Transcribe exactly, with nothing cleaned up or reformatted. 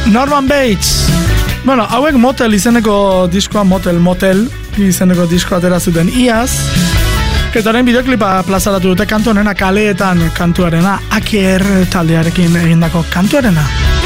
Norman Bates. Bueno, hauek Motel izeneko diskoa, Motel, Motel izeneko diskoa atera zuten iaz. Eta orain bideoklipa plazaratu dute kantu honena, kaleetan kantuarena, Aker taldearekin egindako kantuarena.